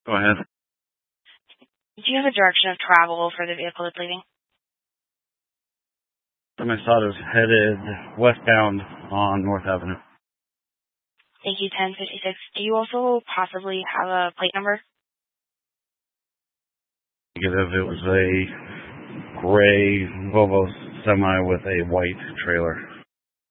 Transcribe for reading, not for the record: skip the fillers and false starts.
Go ahead. Do you have a direction of travel for the vehicle that's leaving? I saw it was headed westbound on North Avenue. Thank you, 1056. Do you also possibly have a plate number? Negative. It was a gray Volvo semi with a white trailer.